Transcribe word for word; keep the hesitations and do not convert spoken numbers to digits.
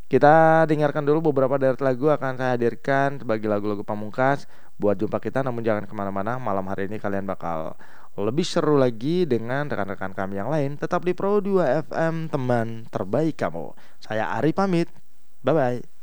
Kita dengarkan dulu beberapa dari lagu akan saya hadirkan sebagai lagu-lagu pamungkas buat jumpa kita. Namun jangan kemana-mana, malam hari ini kalian bakal lebih seru lagi dengan rekan-rekan kami yang lain. Tetap di Pro dua F M, teman terbaik kamu. Saya Ari pamit, bye-bye.